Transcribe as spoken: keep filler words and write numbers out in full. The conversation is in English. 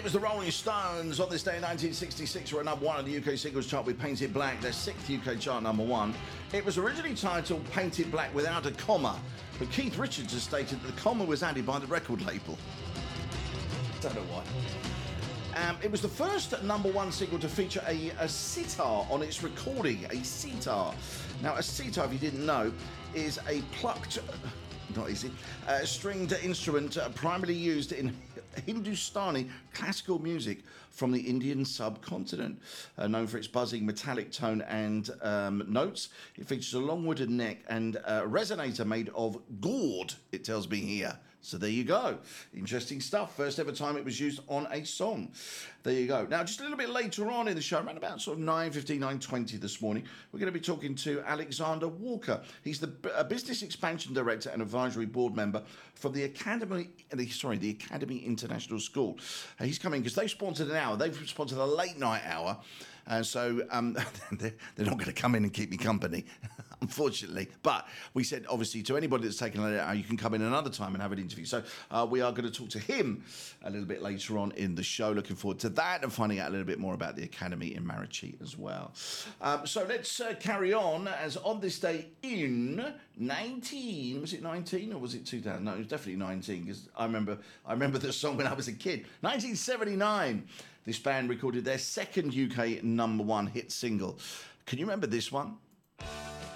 was the Rolling Stones on this day in nineteen sixty-six, were number one on the U K singles chart with Painted Black, their sixth U K chart number one. It was originally titled Painted Black without a comma, but Keith Richards has stated that the comma was added by the record label. Don't know why. Um, it was the first number one single to feature a, a sitar on its recording, a sitar. Now, a sitar, if you didn't know, is a plucked, not easy, uh, stringed instrument uh, primarily used in Hindustani classical music from the Indian subcontinent. Uh, known for its buzzing metallic tone and um, notes, it features a long wooden neck and a resonator made of gourd, it tells me here. So there you go. Interesting stuff. First ever time it was used on a song. There you go. Now, just a little bit later on in the show, around about sort of nine fifteen, nine twenty this morning, we're going to be talking to Alexander Walker. He's the uh, Business Expansion Director and Advisory Board Member from the Academy, the, sorry, the Academy International School. Uh, he's coming because they've sponsored an hour. They've sponsored a late night hour. And so um, they're, they're not going to come in and keep me company, unfortunately. But we said, obviously, to anybody that's taken an hour, you can come in another time and have an interview. So uh, we are going to talk to him a little bit later on in the show. Looking forward to that and finding out a little bit more about the Academy in Marachee as well. Um, so let's uh, carry on. As on this day in nineteen, was it nineteen or was it two thousand? No, it was definitely nineteen because I remember, I remember the song when I was a kid. nineteen seventy-nine. This band recorded their second U K number one hit single. Can you remember this one?